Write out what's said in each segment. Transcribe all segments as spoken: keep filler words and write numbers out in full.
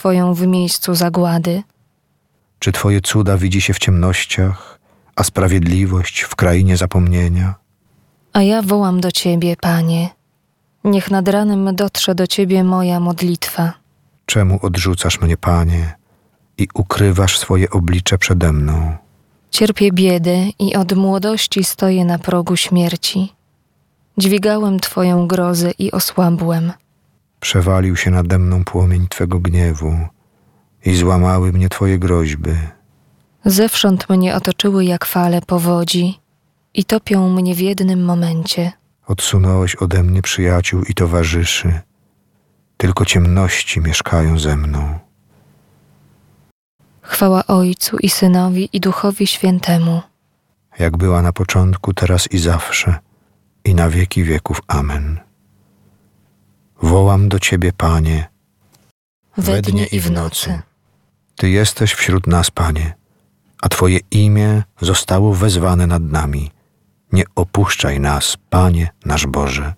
Twoją w miejscu zagłady? Czy Twoje cuda widzi się w ciemnościach, a sprawiedliwość w krainie zapomnienia? A ja wołam do Ciebie, Panie. Niech nad ranem dotrze do Ciebie moja modlitwa. Czemu odrzucasz mnie, Panie, i ukrywasz swoje oblicze przede mną? Cierpię biedę i od młodości stoję na progu śmierci. Dźwigałem Twoją grozę i osłabłem. Przewalił się nade mną płomień Twego gniewu i złamały mnie Twoje groźby. Zewsząd mnie otoczyły jak fale powodzi i topią mnie w jednym momencie. Odsunąłeś ode mnie przyjaciół i towarzyszy. Tylko ciemności mieszkają ze mną. Chwała Ojcu i Synowi i Duchowi Świętemu. Jak była na początku, teraz i zawsze, i na wieki wieków. Amen. Wołam do Ciebie, Panie, We dnie i w nocy. Ty jesteś wśród nas, Panie, a Twoje imię zostało wezwane nad nami. Nie opuszczaj nas, Panie nasz Boże.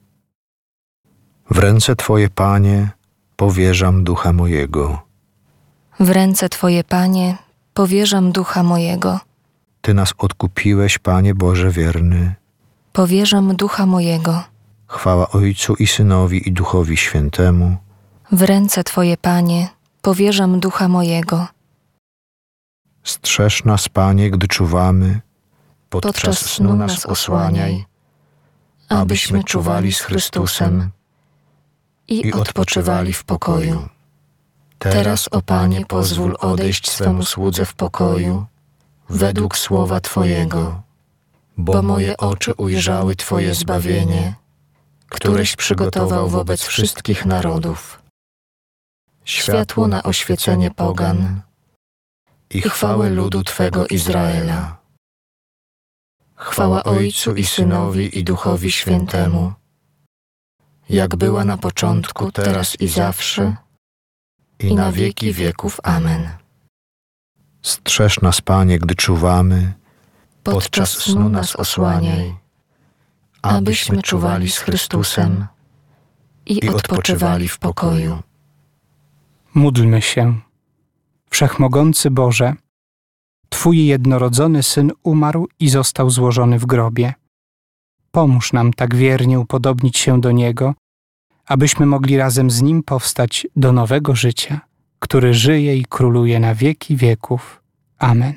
W ręce Twoje, Panie, powierzam ducha mojego. W ręce Twoje, Panie, powierzam ducha mojego. Ty nas odkupiłeś, Panie Boże wierny. Powierzam ducha mojego. Chwała Ojcu i Synowi i Duchowi Świętemu. W ręce Twoje, Panie, powierzam ducha mojego. Strzeż nas, Panie, gdy czuwamy. Podczas, Podczas snu nas osłaniaj, abyśmy czuwali z Chrystusem i odpoczywali w pokoju. Teraz, o Panie, pozwól odejść swemu słudze w pokoju, według słowa Twojego, bo moje oczy ujrzały Twoje zbawienie, któreś przygotował wobec wszystkich narodów. Światło na oświecenie pogan i chwałę ludu Twego Izraela. Chwała Ojcu i Synowi i Duchowi Świętemu, jak była na początku, teraz i zawsze, i na wieki wieków. Amen. Strzeż nas, Panie, gdy czuwamy, podczas snu nas osłaniaj, abyśmy czuwali z Chrystusem i odpoczywali w pokoju. Módlmy się. Wszechmogący Boże, Twój jednorodzony Syn umarł i został złożony w grobie. Pomóż nam tak wiernie upodobnić się do Niego, abyśmy mogli razem z Nim powstać do nowego życia, który żyje i króluje na wieki wieków. Amen.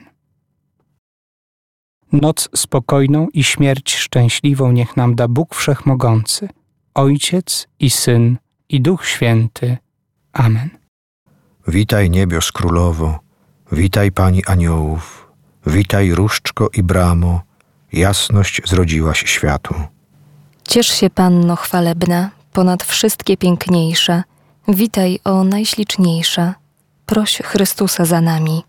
Noc spokojną i śmierć szczęśliwą niech nam da Bóg Wszechmogący, Ojciec i Syn i Duch Święty. Amen. Witaj, niebios królowo, witaj, Pani aniołów, witaj, różdżko i bramo, jasność zrodziłaś światu. Ciesz się, Panno chwalebna, ponad wszystkie piękniejsza. Witaj, o najśliczniejsza. Proś Chrystusa za nami.